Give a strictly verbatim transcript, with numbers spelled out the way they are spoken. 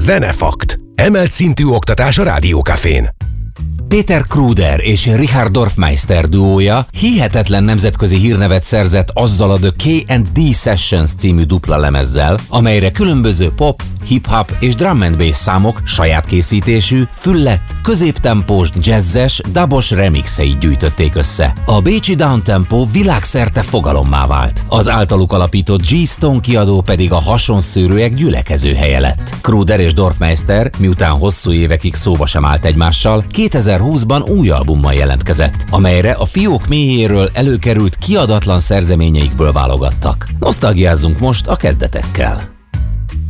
Zenefakt. Emelt szintű oktatás a Rádiókafén. Peter Kruder és Richard Dorfmeister duója hihetetlen nemzetközi hírnevet szerzett azzal a The K and D Sessions című dupla lemezzel, amelyre különböző pop, hip-hop és drum and bass számok saját készítésű, füllett, középtempós, jazzes, dubos remixeit gyűjtötték össze. A bécsi downtempo világszerte fogalommá vált. Az általuk alapított G-Stone kiadó pedig a hasonszőrűek gyülekező helye lett. Kruder és Dorfmeister, miután hosszú évekig szóba sem állt egymással, kétezer-húszban új albummal jelentkezett, amelyre a fiók mélyéről előkerült kiadatlan szerzeményeikből válogattak. Nosztalgiázzunk most a kezdetekkel.